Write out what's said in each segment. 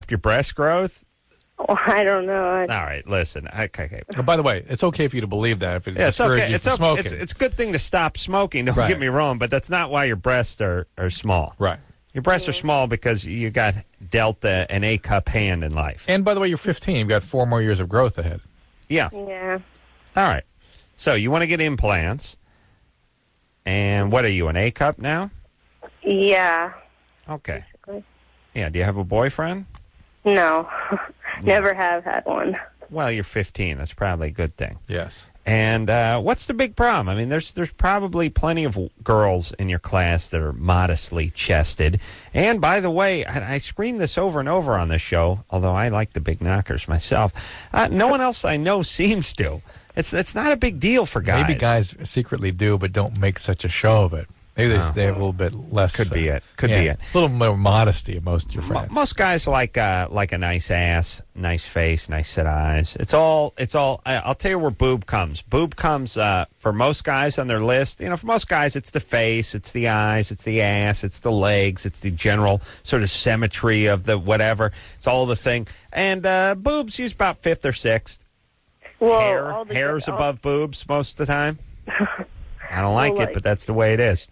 your breast growth? Oh, I don't know. All right, listen. Okay. Oh, by the way, it's okay for you to believe that if it discourages you from smoking. It's a good thing to stop smoking, don't Right. get me wrong, but that's not why your breasts are small. Right. Your breasts are small because you got dealt an A-cup hand in life. And by the way, you're 15. You've got 4 more years of growth ahead. Yeah. Yeah. All right. So you want to get implants. And what are you, an A-cup now? Yeah. Okay. Basically. Yeah, do you have a boyfriend? No. Never have had one. Well, you're 15. That's probably a good thing. Yes. And what's the big problem? I mean, there's probably plenty of girls in your class that are modestly chested. And by the way, I scream this over and over on this show, although I like the big knockers myself. No one else I know seems to. It's not a big deal for guys. Maybe guys secretly do, but don't make such a show of it. Maybe they have a little bit less. Could be it. Could be it. A little more modesty of most of your friends. Most guys like a nice ass, nice face, nice set eyes. It's all. I'll tell you where boob comes. Boob comes for most guys on their list. For most guys, it's the face, it's the eyes, it's the ass, it's the legs, it's the general sort of symmetry of the whatever. It's all the thing. And boobs use about fifth or sixth. Well, Hair's above boobs most of the time. I don't like it, but that's the way it is.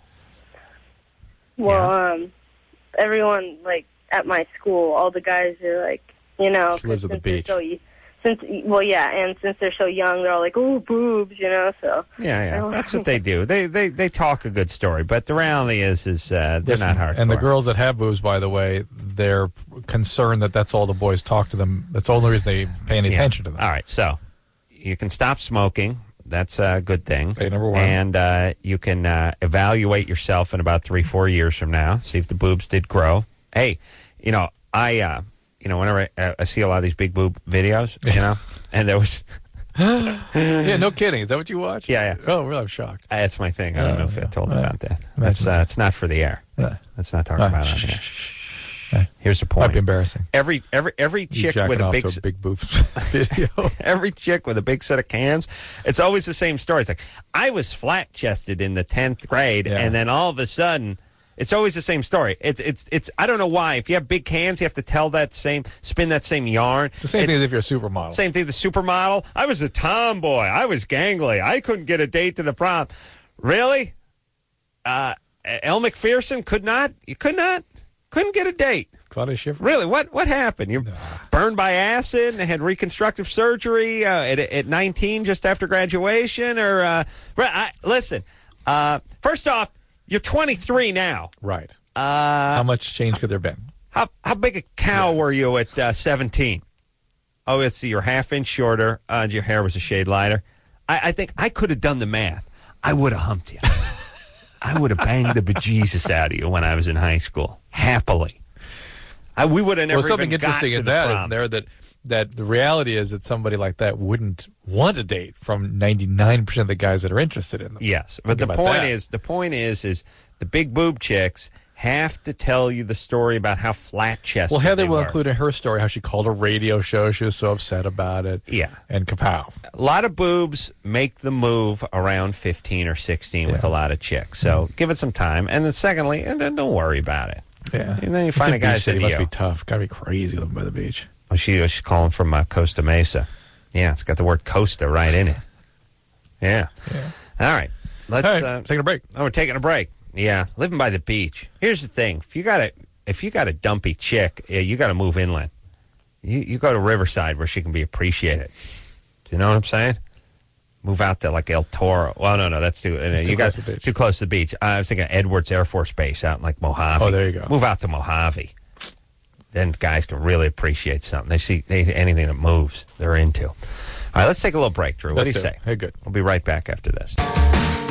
Well, everyone, at my school, all the guys are She lives at the beach. Since they're so young, they're all like, "Oh, boobs," so. Yeah. That's what they do. They talk a good story, but the reality is they're not hardcore. And the girls that have boobs, by the way, they're concerned that that's all the boys talk to them. That's the only reason they pay any attention to them. All right, so you can stop smoking. That's a good thing. Okay, number one. And you can evaluate yourself in about 3-4 years from now. See if the boobs did grow. Hey, I whenever I see a lot of these big boob videos, and there was. Yeah, no kidding. Is that what you watch? Yeah. Oh, really? I'm shocked. That's my thing. I don't know if I told you about that. That's it's not for the air. Let's not talk about it on here. Here's the point. Might be embarrassing. Every chick with a big boobs video. Every chick with a big set of cans, it's always the same story. It's like, I was flat chested in the 10th grade, and then all of a sudden, it's always the same story. It's I don't know why. If you have big cans, you have to spin that same yarn. It's the same thing as if you're a supermodel. Same thing, the supermodel. I was a tomboy. I was gangly. I couldn't get a date to the prom. Really? Elle McPherson could not? You could not? Couldn't get a date. Claudia Schiffer? Really? What happened? You burned by acid and had reconstructive surgery at 19 just after graduation? Or listen, first off, you're 23 now. Right. How much change could there have been? How big a cow were you at 17? Oh, let's see, you're half-inch shorter. Your hair was a shade lighter. I think I could have done the math. I would have humped you. I would have banged the bejesus out of you when I was in high school, happily. We would have never something even got interesting to in the that, prom. isn't there, that the reality is that somebody like that wouldn't want a date from 99% of the guys that are interested in them. Yes, but the point is the big boob chicks have to tell you the story about how flat chested. Well, Heather they will were. include in her story how she called a radio show. She was so upset about it. Yeah. And kapow. A lot of boobs make the move around 15 or 16 with a lot of chicks. So give it some time. And then secondly, and then don't worry about it. Yeah. And then you find a guy that must be tough. Got to be crazy living by the beach. Oh, she's calling from Costa Mesa. Yeah, it's got the word Costa right in it. Yeah. All right. Let's taking a break. Oh, we're taking a break. Yeah, living by the beach. Here's the thing: if you got a dumpy chick, you got to move inland. You go to Riverside where she can be appreciated. Do you know what I'm saying? Move out to like El Toro. Well, no, that's too. Too close to the beach. I was thinking Edwards Air Force Base out in like Mojave. Oh, there you go. Move out to Mojave. Then guys can really appreciate something. They see anything that moves, they're into. All right, let's take a little break, Drew. What do you say? Hey, good. We'll be right back after this.